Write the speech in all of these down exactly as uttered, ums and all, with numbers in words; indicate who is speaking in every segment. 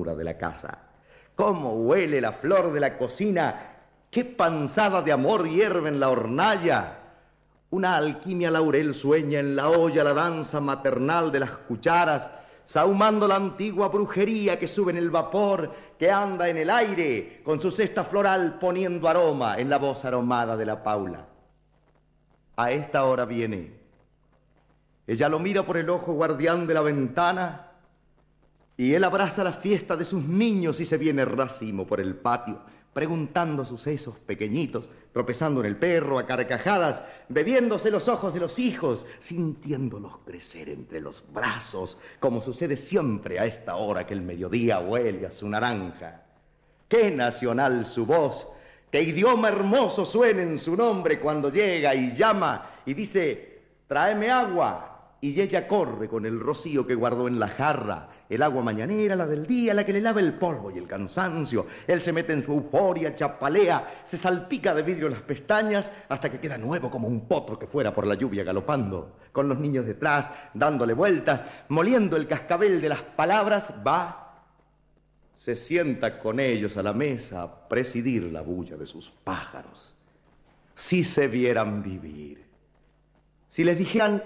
Speaker 1: ternura de la casa. Cómo huele la flor de la cocina, qué panzada de amor hierve en la hornalla. Una alquimia laurel sueña en la olla la danza maternal de las cucharas, sahumando la antigua brujería que sube en el vapor, que anda en el aire, con su cesta floral poniendo aroma en la voz aromada de la Paula. A esta hora viene. Ella lo mira por el ojo guardián de la ventana y él abraza la fiesta de sus niños y se viene racimo por el patio, preguntando sus sesos pequeñitos, tropezando en el perro a carcajadas, bebiéndose los ojos de los hijos, sintiéndolos crecer entre los brazos, como sucede siempre a esta hora que el mediodía huele a su naranja. ¡Qué nacional su voz! ¡Qué idioma hermoso suena en su nombre cuando llega y llama y dice, tráeme agua! Y ella corre con el rocío que guardó en la jarra, el agua mañanera, la del día, la que le lava el polvo y el cansancio. Él se mete en su euforia, chapalea, se salpica de vidrio las pestañas hasta que queda nuevo como un potro que fuera por la lluvia galopando. Con los niños detrás, dándole vueltas, moliendo el cascabel de las palabras, va, se sienta con ellos a la mesa a presidir la bulla de sus pájaros. Si se vieran vivir, si les dijeran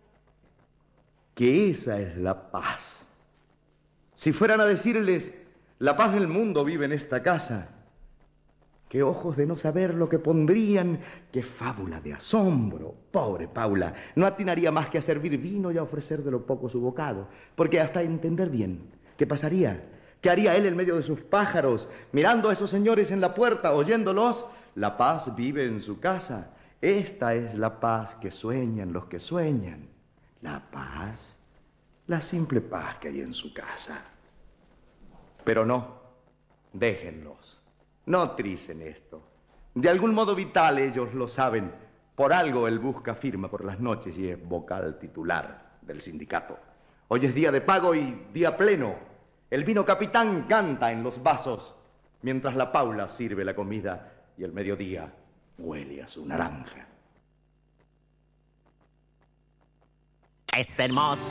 Speaker 1: que esa es la paz, si fueran a decirles, la paz del mundo vive en esta casa, qué ojos de no saber lo que pondrían, qué fábula de asombro. Pobre Paula, no atinaría más que a servir vino y a ofrecer de lo poco su bocado, porque hasta entender bien qué pasaría, qué haría él en medio de sus pájaros, mirando a esos señores en la puerta, oyéndolos, la paz vive en su casa. Esta es la paz que sueñan los que sueñan. La paz, la simple paz que hay en su casa. Pero no, déjenlos, no tricen esto. De algún modo vital ellos lo saben. Por algo él busca firma por las noches y es vocal titular del sindicato. Hoy es día de pago y día pleno. El vino capitán canta en los vasos, mientras la Paula sirve la comida y el mediodía huele a su naranja.
Speaker 2: Esta hermosa